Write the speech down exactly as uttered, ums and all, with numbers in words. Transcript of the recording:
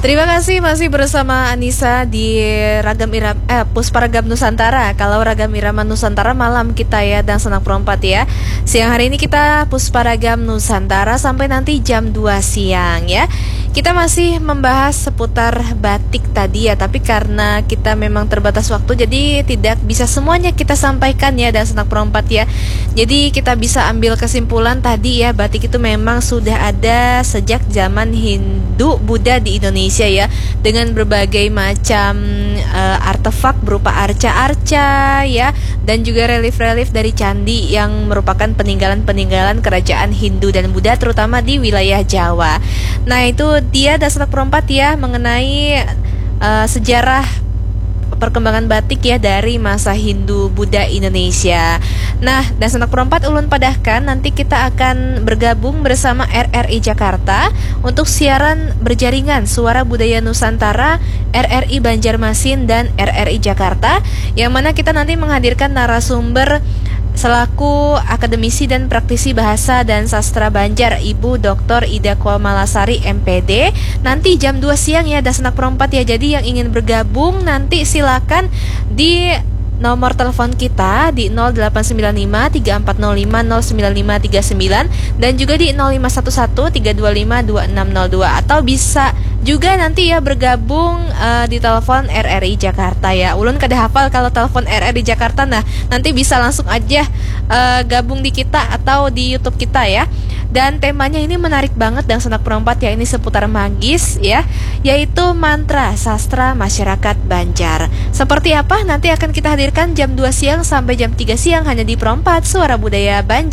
Terima kasih masih bersama Anissa di Ragam Irama eh, Puspa Ragam Nusantara. Kalau Ragam Irama Nusantara malam kita ya dan Senak Perempat ya. Siang hari ini kita Puspa Ragam Nusantara sampai nanti jam dua siang ya. Kita masih membahas seputar batik tadi ya, tapi karena kita memang terbatas waktu jadi tidak bisa semuanya kita sampaikan ya dan Senak Perempat ya. Jadi kita bisa ambil kesimpulan tadi ya, batik itu memang sudah ada sejak zaman Hindu Buddha di Indonesia ya, dengan berbagai macam uh, artefak berupa arca-arca ya, dan juga relief-relief dari candi yang merupakan peninggalan-peninggalan kerajaan Hindu dan Buddha terutama di wilayah Jawa. Nah itu dia dasar perempat ya mengenai uh, sejarah perkembangan batik ya dari masa Hindu Buddha Indonesia. Nah, dan Senak Perempat ulun padahkan nanti kita akan bergabung bersama R R I Jakarta untuk siaran berjaringan Suara Budaya Nusantara R R I Banjarmasin dan R R I Jakarta, yang mana kita nanti menghadirkan narasumber selaku akademisi dan praktisi bahasa dan sastra Banjar, Ibu Doktor Ida Komalasari M P D. Nanti jam dua siang ya dan Senak Perempat ya. Jadi yang ingin bergabung nanti silakan di nomor telepon kita di nol delapan sembilan lima tiga empat nol lima nol sembilan lima tiga sembilan dan juga di nol lima satu satu tiga dua lima dua enam nol dua, atau bisa juga nanti ya bergabung uh, di telepon R R I Jakarta ya. Ulun kada hafal kalau telepon R R I Jakarta, nah nanti bisa langsung aja uh, gabung di kita atau di YouTube kita ya. Dan temanya ini menarik banget dan Senak Perempat ya, ini seputar magis ya, yaitu mantra sastra masyarakat Banjar. Seperti apa nanti akan kita hadirkan jam dua siang sampai jam tiga siang hanya di Perempat Suara Budaya Banjar.